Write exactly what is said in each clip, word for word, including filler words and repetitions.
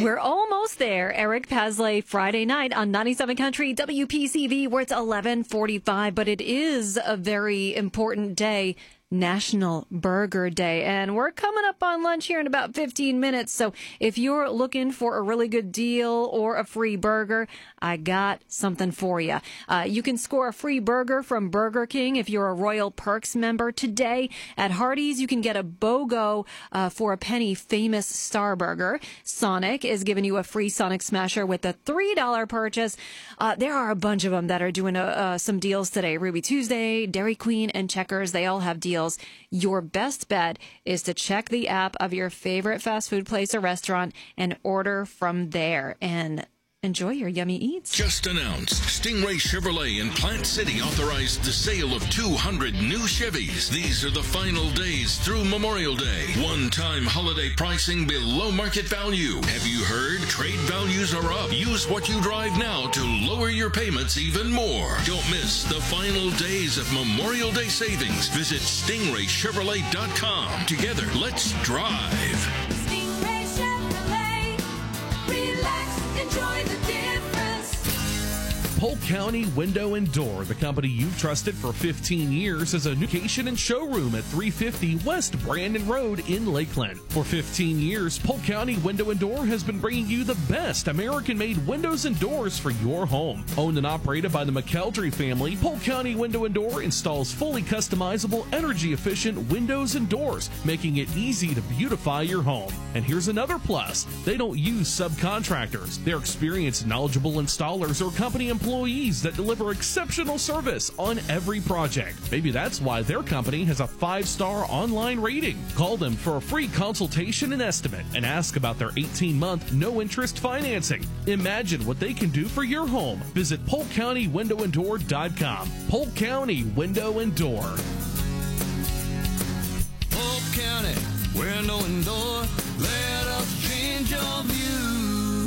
We're almost there. Eric Pasley, Friday night on ninety-seven Country W P C V, where it's eleven forty-five, but it is a very important day. National Burger Day. And we're coming up on lunch here in about fifteen minutes. So if you're looking for a really good deal or a free burger, I got something for you. Uh, you can score a free burger from Burger King if you're a Royal Perks member today. At Hardee's, you can get a BOGO uh, for a penny famous Star Burger. Sonic is giving you a free Sonic Smasher with a three dollars purchase. Uh, there are a bunch of them that are doing uh, uh, some deals today. Ruby Tuesday, Dairy Queen, and Checkers, they all have deals. Your best bet is to check the app of your favorite fast food place or restaurant and order from there. And enjoy your yummy eats. Just announced, Stingray Chevrolet in Plant City authorized the sale of two hundred new Chevys. These are the final days through Memorial Day. One-time holiday pricing below market value. Have you heard? Trade values are up. Use what you drive now to lower your payments even more. Don't miss the final days of Memorial Day savings. Visit stingray chevrolet dot com. Together, let's drive. Stingray Chevrolet. Relax, enjoy the difference. Polk County Window and Door, the company you've trusted for fifteen years, has a new location and showroom at three fifty West Brandon Road in Lakeland. For fifteen years, Polk County Window and Door has been bringing you the best American-made windows and doors for your home. Owned and operated by the McKeldry family, Polk County Window and Door installs fully customizable, energy-efficient windows and doors, making it easy to beautify your home. And here's another plus. They don't use subcontractors. They're experienced, knowledgeable installers or company employees Employees that deliver exceptional service on every project. Maybe that's why their company has a five-star online rating. Call them for a free consultation and estimate and ask about their eighteen-month no-interest financing. Imagine what they can do for your home. Visit polk county window and door dot com. Polk County Window and Door. Polk County Window and Door. Let us change your view.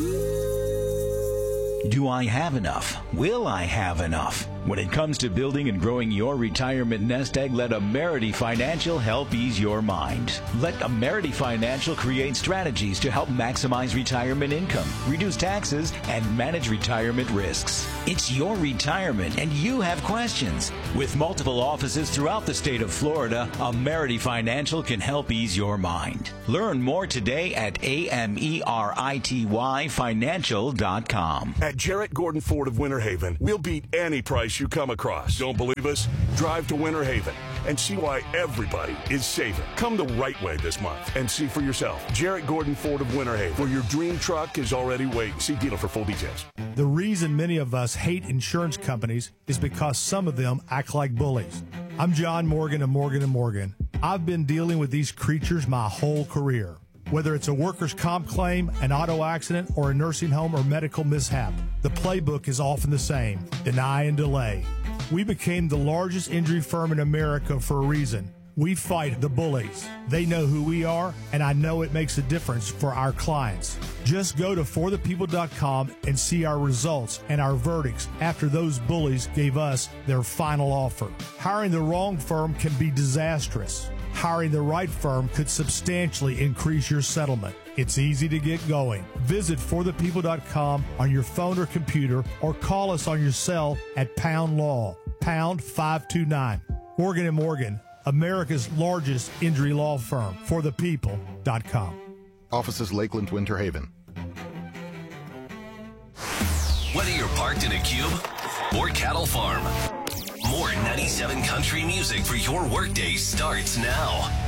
Do I have enough? Will I have enough? When it comes to building and growing your retirement nest egg, let Amerity Financial help ease your mind. Let Amerity Financial create strategies to help maximize retirement income, reduce taxes, and manage retirement risks. It's your retirement, and you have questions. With multiple offices throughout the state of Florida, Amerity Financial can help ease your mind. Learn more today at A M E R I T Y financial dot com. At Jarrett Gordon Ford of Winter Haven, we'll beat any price you come across. Don't believe us? Drive to Winter Haven and see why everybody is saving. Come the right way this month and see for yourself. Jarrett Gordon Ford of Winter Haven, where your dream truck is already waiting. See dealer for full details. The reason many of us hate insurance companies is because some of them act like bullies. I'm John Morgan of Morgan and Morgan. I've been dealing with these creatures my whole career. Whether it's a workers' comp claim, an auto accident, or a nursing home or medical mishap, the playbook is often the same: deny and delay. We became the largest injury firm in America for a reason. We fight the bullies. They know who we are, and I know it makes a difference for our clients. Just go to for the people dot com and see our results and our verdicts after those bullies gave us their final offer. Hiring the wrong firm can be disastrous. Hiring the right firm could substantially increase your settlement. It's easy to get going. Visit for the people dot com on your phone or computer, or call us on your cell at Pound Law, pound five two nine. Morgan and Morgan, America's largest injury law firm. for the people dot com. Offices Lakeland, Winter Haven. Whether you're parked in a cube or cattle farm, more ninety-seven Country music for your workday starts now.